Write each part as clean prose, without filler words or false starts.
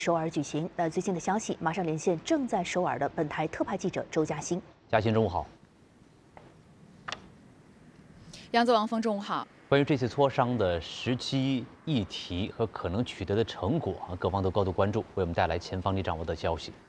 首尔举行。最近的消息，马上连线正在首尔的本台特派记者周嘉欣。 嘉欣，中午好。 杨子王峰，中午好。 关于这次磋商的时机、议题和可能取得的成果，各方都高度关注，为我们带来前方你掌握的消息。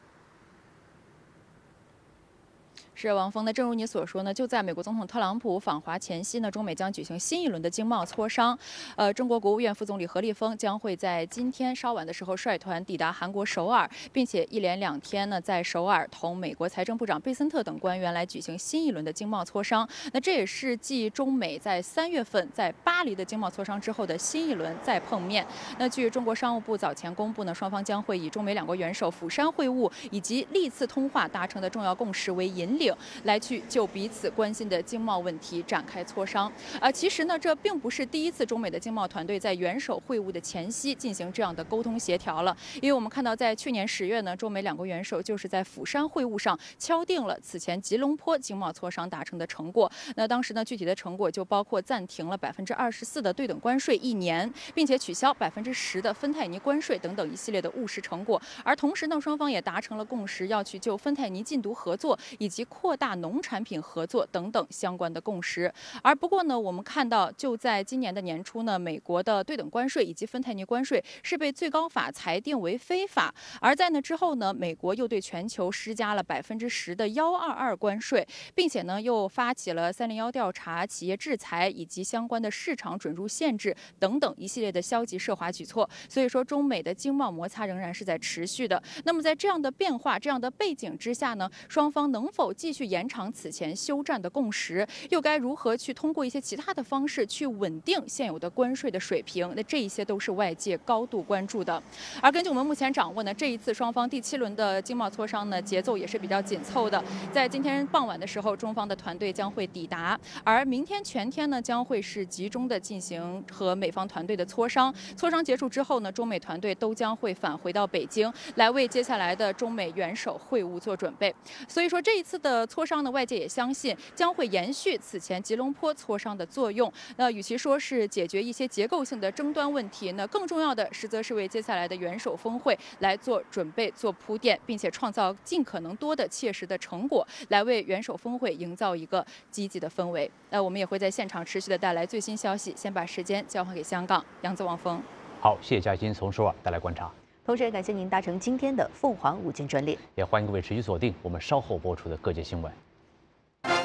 是王峰，正如你所说呢，就在美国总统特朗普访华前夕呢，中美将举行新一轮的经贸磋商。中国国务院副总理何立峰将会在今天稍晚的时候率团抵达韩国首尔，并且一连2天呢，在首尔同美国财政部长贝森特等官员来举行新一轮的经贸磋商。那这也是继中美在3月份在巴黎的经贸磋商之后的新一轮再碰面。那据中国商务部早前公布呢，双方将会以中美2国元首釜山会晤以及历次通话达成的重要共识为引领，来去就彼此关心的经贸问题展开磋商。其实呢，这并不是第一次中美的经贸团队在元首会晤的前夕进行这样的沟通协调了。因为我们看到，在去年10月呢，中美2国元首就是在釜山会晤上敲定了此前吉隆坡经贸磋商达成的成果。那当时呢，具体的成果就包括暂停了24%的对等关税1年，并且取消10%的芬太尼关税等等一系列的务实成果。而同时呢，双方也达成了共识，要去就芬太尼禁毒合作以及扩大农产品合作等等相关的共识。而不过呢，我们看到就在今年的年初呢，美国的对等关税以及芬太尼关税是被最高法裁定为非法。而在那之后呢，美国又对全球施加了10%的122关税，并且呢又发起了301调查、企业制裁以及相关的市场准入限制等等一系列的消极涉华举措。所以说，中美的经贸摩擦仍然是在持续的。那么在这样的变化、这样的背景之下呢，双方能否继续延长此前休战的共识，又该如何去通过一些其他的方式去稳定现有的关税的水平？那这一些都是外界高度关注的。而根据我们目前掌握呢，这一次双方第7轮的经贸磋商呢，节奏也是比较紧凑的。在今天傍晚的时候，中方的团队将会抵达，而明天全天呢，将会是集中的进行和美方团队的磋商。磋商结束之后呢，中美团队都将会返回到北京，来为接下来的中美元首会晤做准备。所以说，这一次的磋商呢，外界也相信将会延续此前吉隆坡磋商的作用。那与其说是解决一些结构性的争端问题，那更重要的实则是为接下来的元首峰会来做准备、做铺垫，并且创造尽可能多的切实的成果，来为元首峰会营造一个积极的氛围。我们也会在现场持续的带来最新消息。先把时间交还给香港，杨子王峰。 好，谢谢嘉欣从首尔带来观察。 同时也感谢您搭乘今天的凤凰午间专列， 也欢迎各位持续锁定我们稍后播出的各界新闻。